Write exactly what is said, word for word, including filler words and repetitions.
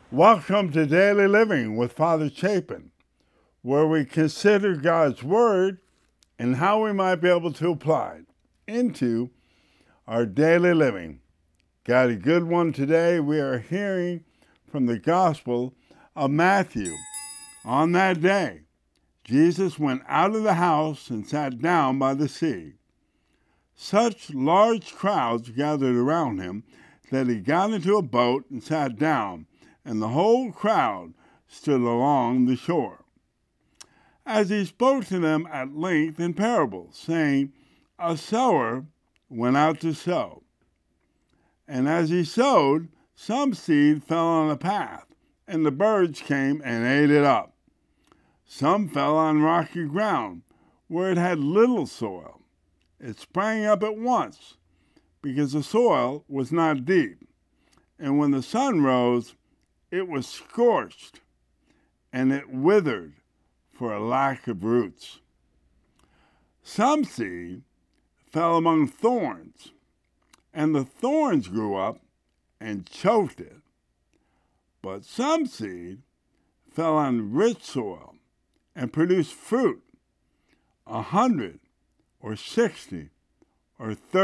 Welcome to Daily Living with Father Chapin, where we consider God's Word and how we might be able to apply it into our daily living. Got a good one today. We are hearing from the Gospel of Matthew. On that day, Jesus went out of the house and sat down by the sea. Such large crowds gathered around him that he got into a boat and sat down, and the whole crowd stood along the shore. As he spoke to them at length in parables, saying, A sower went out to sow. And as he sowed, some seed fell on a path, and the birds came and ate it up. Some fell on rocky ground, where it had little soil. It sprang up at once, because the soil was not deep. And when the sun rose, it was scorched, and it withered for a lack of roots. Some seed fell among thorns, and the thorns grew up and choked it. But some seed fell on rich soil and produced fruit, a hundred or sixty or thirty.